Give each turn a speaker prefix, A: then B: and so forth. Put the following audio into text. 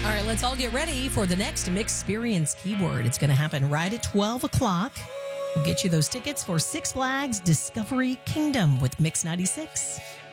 A: All right, let's all get ready for the next Mixperience keyword. It's going to happen right at 12 o'clock. We'll get you those tickets for Six Flags Discovery Kingdom with Mix 96.